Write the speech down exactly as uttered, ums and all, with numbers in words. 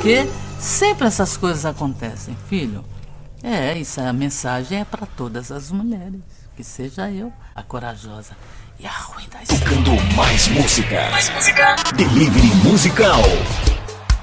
Porque sempre essas coisas acontecem, filho. É, isso, a mensagem é para todas as mulheres. Que seja eu a corajosa e a ruim das... Tocando mais música. Mais música. Delivery musical.